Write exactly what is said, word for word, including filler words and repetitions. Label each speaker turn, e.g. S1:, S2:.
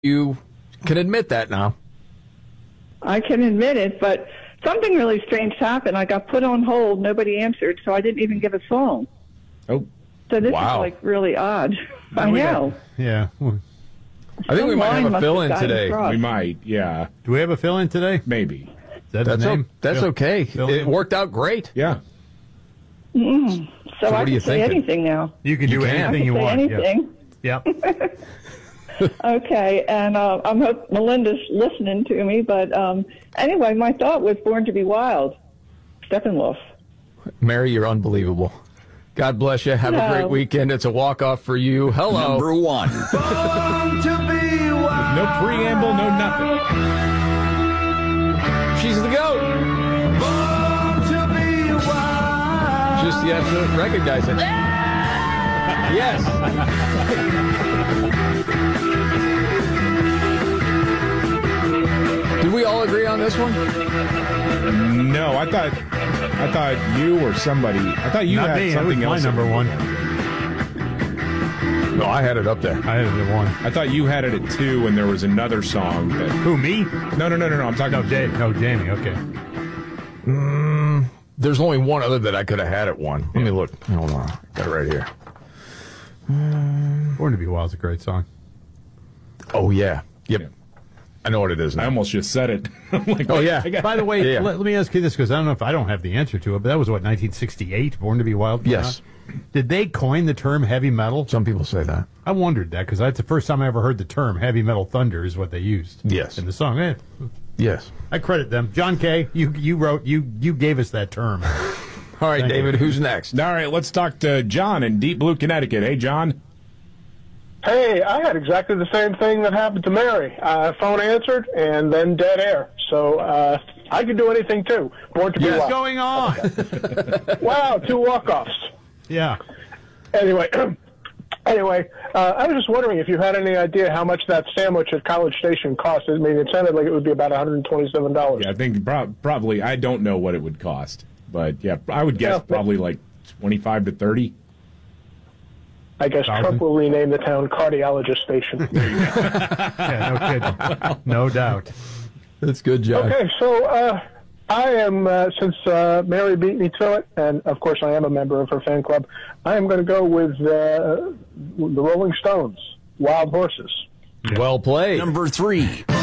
S1: You can admit that now.
S2: I can admit it, but something really strange happened. I got put on hold. Nobody answered, so I didn't even give a song.
S3: Oh,
S2: so this
S1: wow.
S2: is like really odd. I know.
S4: Yeah.
S1: I think we might have a fill-in today.
S3: We might, yeah.
S4: Do we have a fill-in today?
S3: Maybe.
S4: Is that
S1: That's
S4: his name?
S1: o- that's
S4: Phil-
S1: okay.
S4: Phil-in?
S1: It worked out great.
S3: Yeah.
S2: Mm. So,
S1: So
S2: I
S1: what are
S2: can
S1: you
S2: say
S1: thinking?
S2: anything now.
S4: You can
S1: You
S4: do
S1: can.
S2: I
S4: anything
S2: can
S4: you
S2: say
S4: want.
S2: anything.
S4: Yeah. Yep.
S2: Okay, and uh, I hope Melinda's listening to me. But um, anyway, my thought was Born to be Wild, Steppenwolf.
S1: Mary, you're unbelievable. God bless you. Have
S2: No.
S1: a great weekend. It's a walk-off for you. Hello.
S5: Number one.
S6: Born to be wild.
S3: No preamble, no nothing.
S1: She's the GOAT.
S6: Born to be wild.
S1: Just you have to recognize it. Yes. Did we all agree on this one?
S3: No, I thought I thought you or somebody. I thought you
S4: Not
S3: had
S4: me. That
S3: something
S4: was my
S3: else.
S4: number one.
S1: No, I had it up there.
S4: I had it at one.
S3: I thought you had it at two, and there was another song that.
S4: Who, me?
S3: No, no, no, no, no. I'm talking.
S4: No, Dave. No, Jamie. Okay.
S1: Mm, there's only one other that I could have had at one. Let me look. Hold on. Got it right here.
S4: Born to be Wild is a great song.
S1: Oh, yeah. Yep.
S3: Yeah.
S1: I know what it is now.
S3: I almost just said it. I'm like,
S1: Oh, yeah.
S3: I got-
S4: By the way,
S1: Yeah.
S4: let, let me ask you this, because I don't know if I don't have the answer to it, but that was, what, nineteen sixty-eight, Born to be Wild? came
S1: Yes.
S4: out? Did they coin the term heavy metal?
S1: Some people say that.
S4: I wondered that, because that's the first time I ever heard the term heavy metal thunder is what they used.
S1: Yes.
S4: In the song. Eh,
S1: Yes.
S4: I credit them. John Kay, you you wrote, you you gave us that term.
S1: All right,
S4: Thank
S1: David,
S4: you.
S1: who's next?
S3: All right, let's talk to John in Deep Blue, Connecticut. Hey, John.
S7: Hey, I had exactly the same thing that happened to Mary. Uh, phone answered and then dead air. So uh, I could do anything too. Born to be
S4: What's
S7: wild.
S4: going on?
S7: Wow, two walk-offs.
S4: Yeah.
S7: Anyway, anyway, uh, I was just wondering if you had any idea how much that sandwich at College Station cost. I mean, it sounded like it would be about one hundred twenty-seven dollars.
S3: Yeah, I think pro- probably. I don't know what it would cost, but yeah, I would guess
S7: Yeah,
S3: probably like twenty-five to thirty.
S7: I guess
S4: Thousand.
S7: Trump will rename the town Cardiologist Station.
S4: Yeah, no kidding. No doubt.
S1: That's good, John.
S7: Okay, so uh, I am, uh, since uh, Mary beat me to it, and of course I am a member of her fan club, I am going to go with uh, the Rolling Stones, Wild Horses.
S1: Well played.
S5: Number three.